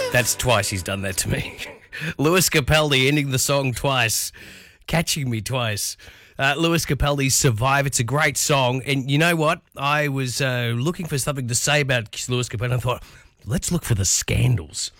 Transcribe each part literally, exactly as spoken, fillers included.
That's twice he's done that to me. Lewis Capaldi ending the song twice, catching me twice. Uh, Lewis Capaldi's Survive. It's a great song. And you know what? I was uh, looking for something to say about Lewis Capaldi. I thought, let's look for the scandals.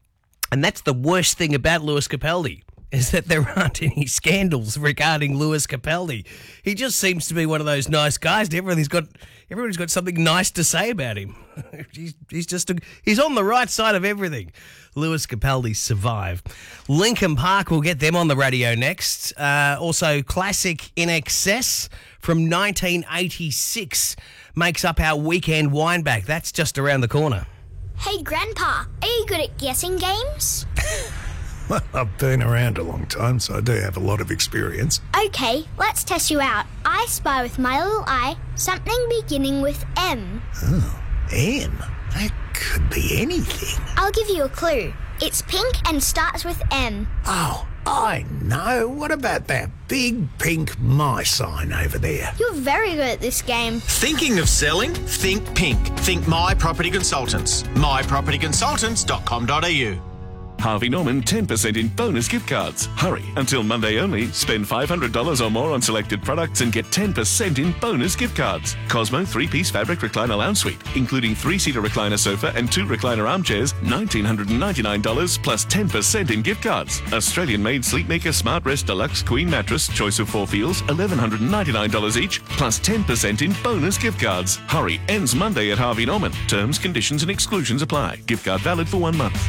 And that's the worst thing about Lewis Capaldi, is that there aren't any scandals regarding Lewis Capaldi. He just seems to be one of those nice guys. Everybody's got everybody's got something nice to say about him. he's, he's just a, he's on the right side of everything. Lewis Capaldi, Survive. Linkin Park, will get them on the radio next. Uh, also, classic In Excess from nineteen eighty-six makes up our weekend wineback. That's just around the corner. Hey, Grandpa, are you good at guessing games? Well, I've been around a long time, so I do have a lot of experience. Okay, let's test you out. I spy with my little eye something beginning with M. Oh, M? That could be anything. I'll give you a clue. It's pink and starts with M. Oh, I know. What about that big pink my sign over there? You're very good at this game. Thinking of selling? Think pink. Think My Property Consultants. my property consultants dot com dot a u. Harvey Norman ten percent in bonus gift cards. Hurry, until Monday only. Spend five hundred dollars or more on selected products and get ten percent in bonus gift cards. Cosmo three-piece fabric recliner lounge suite, including three-seater recliner sofa and two recliner armchairs, one thousand nine hundred ninety-nine dollars plus ten percent in gift cards. Australian-made Sleepmaker Smart Rest Deluxe Queen Mattress, choice of four feels, one thousand one hundred ninety-nine dollars each, plus ten percent in bonus gift cards. Hurry, ends Monday at Harvey Norman. Terms, conditions and exclusions apply. Gift card valid for one month.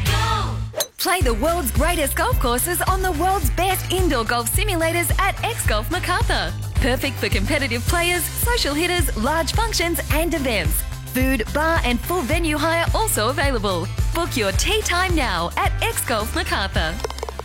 Play the world's greatest golf courses on the world's best indoor golf simulators at X Golf Macarthur. Perfect for competitive players, social hitters, large functions and events. Food, bar and full venue hire also available. Book your tee time now at X Golf Macarthur.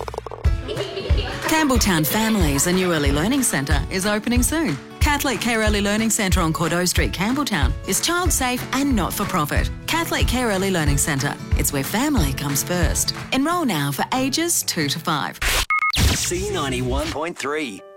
Campbelltown Families, a new early learning centre, is opening soon. Catholic Care Early Learning Centre on Cordeaux Street, Campbelltown, is child safe and not-for-profit. Catholic Care Early Learning Centre. It's where family comes first. Enrol now for ages two to five. C ninety-one point three.